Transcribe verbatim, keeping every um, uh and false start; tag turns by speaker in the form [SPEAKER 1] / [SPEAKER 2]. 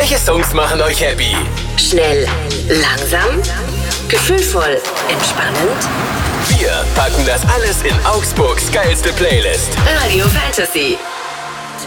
[SPEAKER 1] Welche Songs machen euch happy?
[SPEAKER 2] Schnell, langsam, gefühlvoll, entspannend.
[SPEAKER 1] Wir packen das alles in Augsburgs geilste Playlist.
[SPEAKER 2] Radio Fantasy.